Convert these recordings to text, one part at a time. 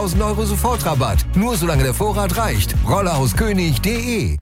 1.000 € Sofortrabatt. Nur solange der Vorrat reicht. Rollerhauskönig.de.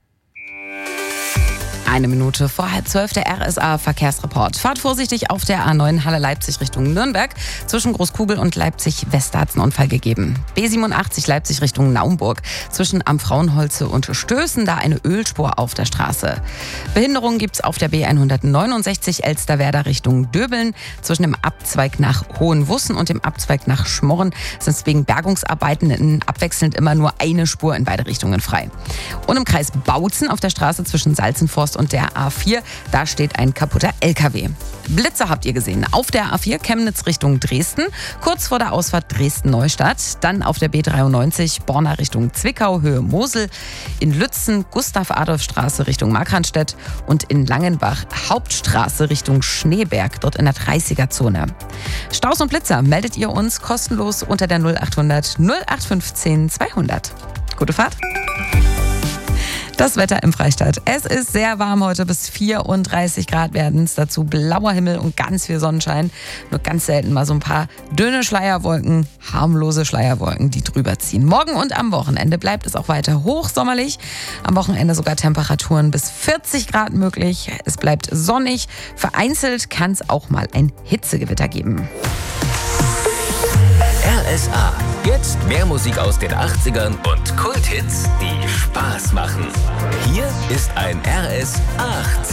1 Minute vor 11:30 der RSA-Verkehrsreport. Fahrt vorsichtig auf der A9 Halle-Leipzig Richtung Nürnberg. Zwischen Großkugel und Leipzig-West hat es einen Unfall gegeben. B87 Leipzig Richtung Naumburg. Zwischen Am Frauenholze und Stößen da eine Ölspur auf der Straße. Behinderungen gibt es auf der B169 Elsterwerda Richtung Döbeln. Zwischen dem Abzweig nach Hohenwussen und dem Abzweig nach Schmorren sind es wegen Bergungsarbeiten abwechselnd immer nur eine Spur in beide Richtungen frei. Und im Kreis Bautzen auf der Straße zwischen Salzenforst und der A4, da steht ein kaputter LKW. Blitze habt ihr gesehen. Auf der A4 Chemnitz Richtung Dresden, kurz vor der Ausfahrt Dresden-Neustadt. Dann auf der B93 Borna Richtung Zwickau, Höhe Mosel. In Lützen Gustav-Adolf-Straße Richtung Markranstädt. Und in Langenbach Hauptstraße Richtung Schneeberg, dort in der 30er-Zone. Staus und Blitzer meldet ihr uns kostenlos unter der 0800 0815 200. Gute Fahrt! Das Wetter im Freistaat. Es ist sehr warm heute, bis 34 Grad werden es. Dazu blauer Himmel und ganz viel Sonnenschein. Nur ganz selten mal so ein paar dünne Schleierwolken, harmlose Schleierwolken, die drüber ziehen. Morgen und am Wochenende bleibt es auch weiter hochsommerlich. Am Wochenende sogar Temperaturen bis 40 Grad möglich. Es bleibt sonnig. Vereinzelt kann es auch mal ein Hitzegewitter geben. RSA. Jetzt mehr Musik aus den 80ern und Kulthits, die Spaß machen. Hier ist ein RS 8.